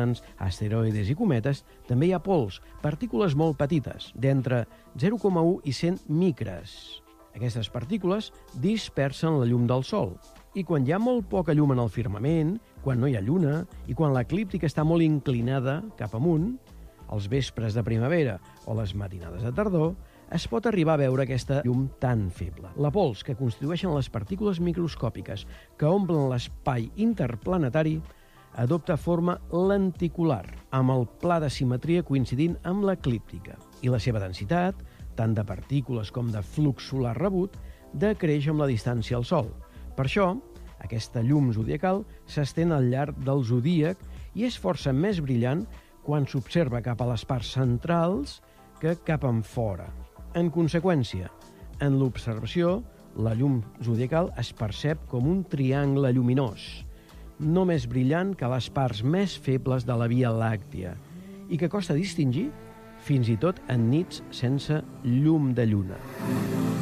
gegants, asteroides i cometes, també hi ha pols, partícules molt petites, d'entre 0,1 i 100 micres. Aquestes partícules dispersen la llum del Sol. I quan hi ha molt poca llum en el firmament, quan no hi ha lluna i quan l'eclíptica està molt inclinada cap amunt, els vespres de primavera o les matinades de tardor, es pot arribar a veure aquesta llum tan feble. La pols que constitueixen les partícules microscòpiques que omplen l'espai interplanetari adopta forma lenticular, amb el pla de simetria coincidint amb l'eclíptica. I la seva densitat, tant de partícules com de flux solar rebut, decreix amb la distància al Sol. Per això, aquesta llum zodiacal s'estén al llarg del zodíac i és força més brillant quan s'observa cap a les parts centrals que cap en fora. En conseqüència, en l'observació, la llum zodiacal es percep com un triangle lluminós, no més brillant que les parts més febles de la Via Làctia i que costa distingir fins i tot en nits sense llum de lluna.